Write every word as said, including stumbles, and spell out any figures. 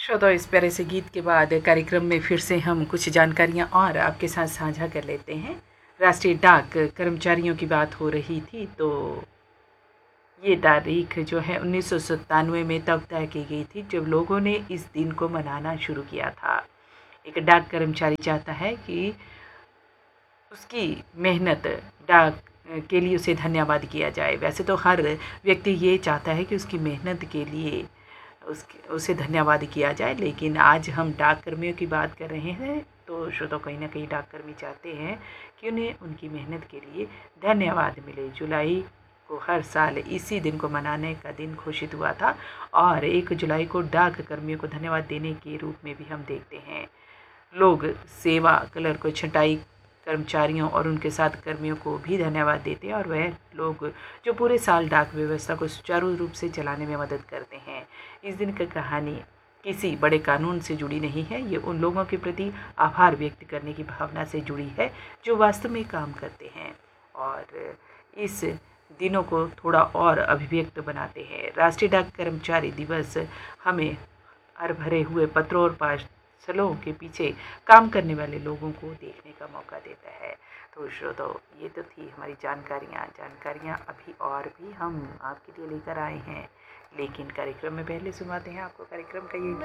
श्रोता, इस प्यारे से गीत के बाद कार्यक्रम में फिर से हम कुछ जानकारियां और आपके साथ साझा कर लेते हैं। राष्ट्रीय डाक कर्मचारियों की बात हो रही थी, तो ये तारीख जो है उन्नीस सौ सत्तानवे में तब तय की गई थी जब लोगों ने इस दिन को मनाना शुरू किया था। एक डाक कर्मचारी चाहता है कि उसकी मेहनत डाक के लिए उसे धन्यवाद किया जाए। वैसे तो हर व्यक्ति ये चाहता है कि उसकी मेहनत के लिए उसके उसे धन्यवाद किया जाए, लेकिन आज हम डाक कर्मियों की बात कर रहे हैं, तो श्रोता कहीं ना कहीं डाक कर्मी चाहते हैं कि उन्हें उनकी मेहनत के लिए धन्यवाद मिले। जुलाई को हर साल इसी दिन को मनाने का दिन घोषित हुआ था और एक जुलाई को डाक कर्मियों को धन्यवाद देने के रूप में भी हम देखते हैं। लोग सेवा क्लर्क को, छंटाई कर्मचारियों और उनके साथ कर्मियों को भी धन्यवाद देते हैं और वह लोग जो पूरे साल डाक व्यवस्था को सुचारू रूप से चलाने में मदद करते हैं। इस दिन की कहानी किसी बड़े कानून से जुड़ी नहीं है, ये उन लोगों के प्रति आभार व्यक्त करने की भावना से जुड़ी है जो वास्तव में काम करते हैं और इस दिनों को थोड़ा और अभिव्यक्त बनाते हैं। राष्ट्रीय डाक कर्मचारी दिवस हमें हर भरे हुए पत्रों और पार्सलों के पीछे काम करने वाले लोगों को देखने का मौका देता है। तो श्रोताओ, ये तो थी हमारी जानकारियाँ जानकारियाँ अभी और भी हम आपके लिए लेकर आए हैं, लेकिन कार्यक्रम में पहले सुनाते हैं आपको कार्यक्रम का ये